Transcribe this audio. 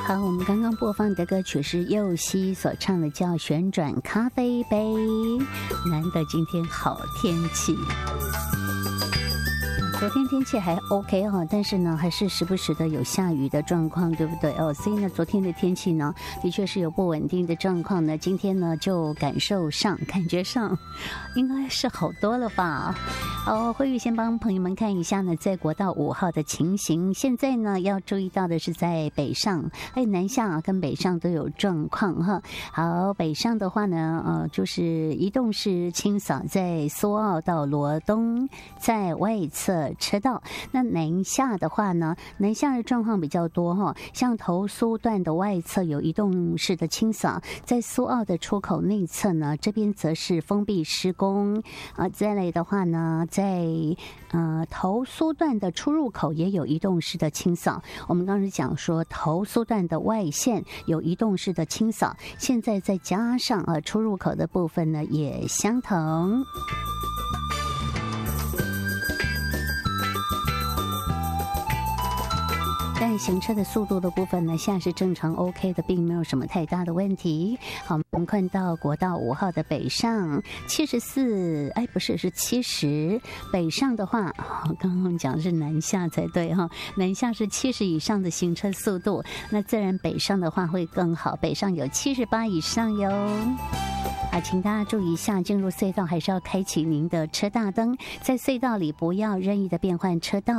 好，我们刚刚播放的歌曲是佑希所唱的，叫《旋转咖啡杯》。难得今天好天气。昨天天气还 OK 哈，但是呢，还是时不时的有下雨的状况，对不对哦？所以呢，昨天的天气呢，的确是有不稳定的状况呢。今天呢，就感觉上，应该是好多了吧？好，慧玉先帮朋友们看一下呢，在国道5号的情形。现在呢，要注意到的是在北上，南下跟北上都有状况哈。好，北上的话呢，就是移动式清扫在苏澳到罗东，在外侧车道。那南下的话呢，南下的状况比较多哈，像头苏段的外侧有移动式的清扫，在苏澳的出口内侧呢，这边则是封闭施工再来的话呢，在头苏段的出入口也有移动式的清扫。我们刚才讲说头苏段的外线有移动式的清扫，现在再加上出入口的部分呢也相同。但行车的速度的部分呢，现在是正常 OK 的，并没有什么太大的问题。好，我们看到国道5号的北上74，不是，是70。北上的话，刚刚讲的是南下才对哈，南下是70以上的行车速度，那自然北上的话会更好，北上有78以上哟。请大家注意一下，进入隧道还是要开启您的车大灯，在隧道里不要任意的变换车道。